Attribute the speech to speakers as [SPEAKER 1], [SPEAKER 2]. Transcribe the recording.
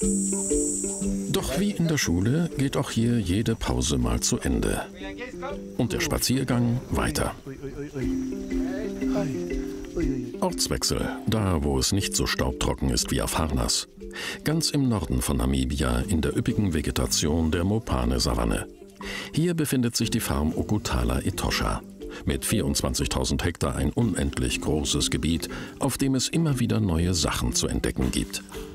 [SPEAKER 1] Doch wie in der Schule geht auch hier jede Pause mal zu Ende. Und der Spaziergang weiter. Ortswechsel, da wo es nicht so staubtrocken ist wie auf Harnas. Ganz im Norden von Namibia, in der üppigen Vegetation der Mopane-Savanne. Hier befindet sich die Farm Okutala Etosha. Mit 24.000 Hektar ein unendlich großes Gebiet, auf dem es immer wieder neue Sachen zu entdecken gibt.